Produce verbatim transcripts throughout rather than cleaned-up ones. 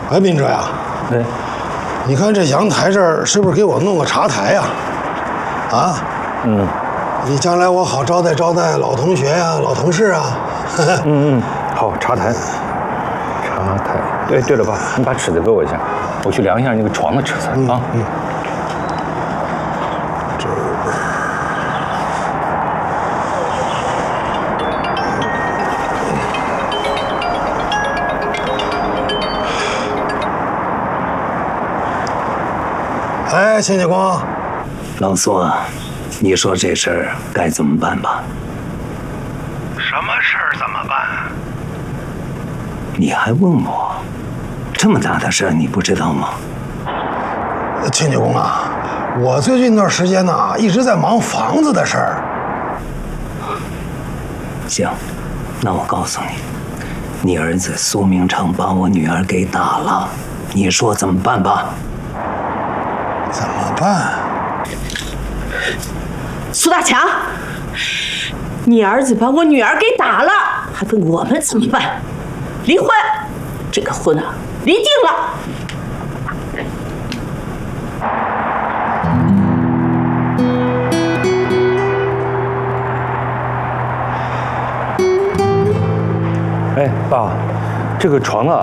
哎，斌哲呀， 哎， 你看这阳台这儿是不是给我弄个茶台呀？啊， 嗯， 你将来我好招待招待老同学呀、老同事啊。 嗯嗯，好，茶台，茶台。对对了，爸，你把尺子给我一下，我去量一下那个床的尺子嗯、 啊。 嗯。这儿。哎，秦启光， 老苏，你说这事儿该怎么办吧？ 什么事儿怎么办？ 你还问我？这么大的事儿你不知道吗？ 秦启光啊，我最近一段时间呢，一直在忙房子的事儿。 行，那我告诉你，你儿子苏明成把我女儿给打了，你说怎么办吧？ 怎么办？ 苏大强，你儿子把我女儿给打了，还问我们怎么办？离婚，这个婚啊，离定了。 哎，爸，这个床啊，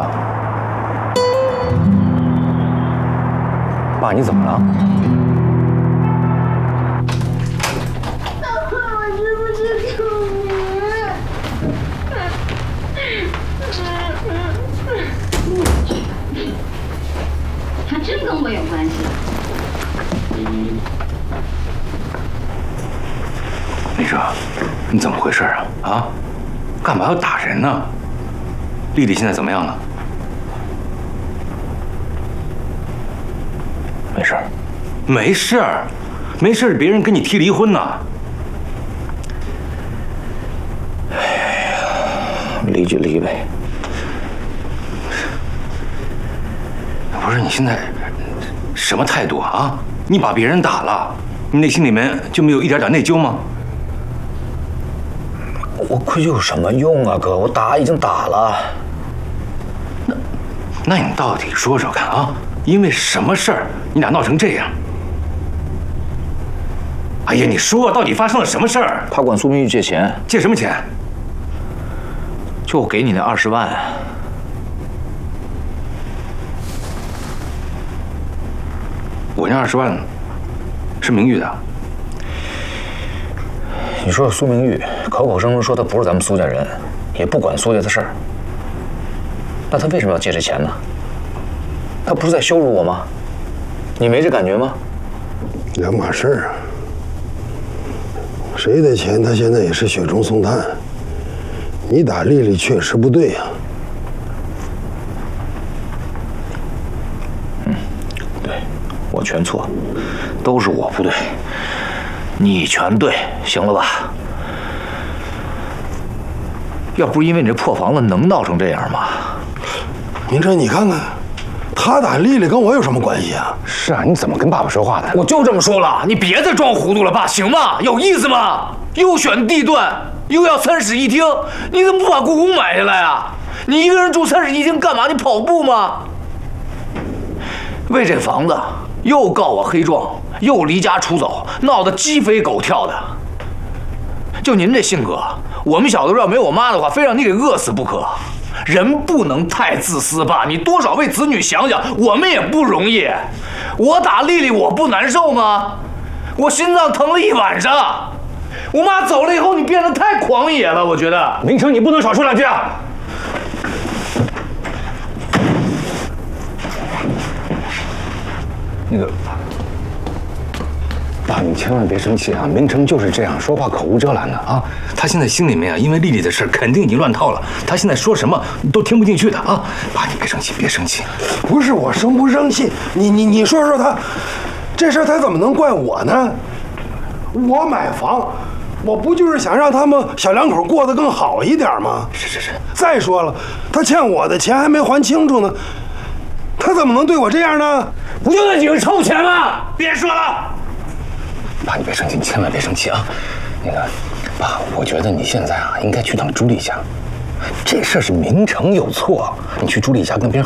爸你怎么了？ 我是不是狗名？还真跟我有关系。 李哲，你怎么回事啊？啊，干嘛要打人呢？丽丽现在怎么样了？没事儿，没事儿，没事儿，别人跟你提离婚呢。哎呀，离就离呗。不是你现在什么态度啊？你把别人打了，你内心里面就没有一点点内疚吗？ 我愧疚有什么用啊，哥？我打已经打了。 那，那你到底说说看啊？因为什么事儿你俩闹成这样？哎呀，你说到底发生了什么事儿？ 他管苏明玉借钱， 借什么钱？ 就我给你那二十万。 我那二十万是明玉的。 你说苏明玉口口声声说他不是咱们苏家人，也不管苏家的事儿，那他为什么要借这钱呢？他不是在羞辱我吗？你没这感觉吗？ 两码事儿啊。谁的钱他现在也是雪中送炭。你打丽丽确实不对呀、啊。 嗯，对，我全错，都是我不对，你全对，行了吧？要不是因为你这破房子，能闹成这样吗？ 明哲，你看看，他打丽丽跟我有什么关系啊？ 是啊，你怎么跟爸爸说话的？ 我就这么说了，你别再装糊涂了，爸，行吗？有意思吗？又选地段，又要三室一厅，你怎么不把故宫买下来啊？你一个人住三室一厅干嘛？你跑步吗？为这房子又告我黑状，又离家出走，闹得鸡飞狗跳的。就您这性格，我们小的时候要没我妈的话，非让你给饿死不可。人不能太自私吧？你多少为子女想想，我们也不容易。我打丽丽，我不难受吗？我心脏疼了一晚上。我妈走了以后，你变得太狂野了，我觉得。 明成，你不能少说两句啊！那个，爸，你千万别生气啊！明成就是这样，说话口无遮拦的啊。他现在心里面啊，因为丽丽的事肯定已经乱套了。他现在说什么都听不进去的啊！爸，你别生气，别生气。 不是我生不生气，你你你说说他，这事儿他怎么能怪我呢？我买房，我不就是想让他们小两口过得更好一点吗？ 是是是。 再说了，他欠我的钱还没还清楚呢，他怎么能对我这样呢？ 不就那几个臭钱吗？别说了。 爸，你别生气，你千万别生气啊！那个，爸，我觉得你现在啊，应该去趟朱莉家。这事儿是明成有错，你去朱莉家跟别人